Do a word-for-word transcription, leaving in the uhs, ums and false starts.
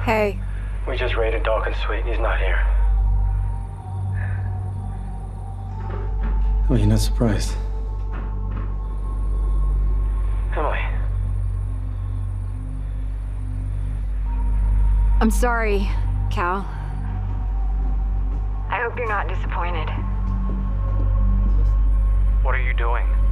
Hey. We just raided Dawkins' suite and he's not here. Oh, you're not surprised? Emily. I'm sorry, Cal. I hope you're not disappointed. What are you doing?